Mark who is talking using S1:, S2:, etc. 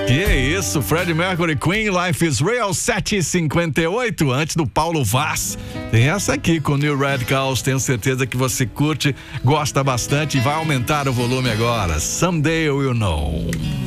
S1: Que isso, Freddie Mercury, Queen, Life is Real, 7h58, antes do Paulo Vaz. Tem essa aqui com New Radicals, tenho certeza que você curte, gosta bastante e vai aumentar o volume agora. Someday You Will Know.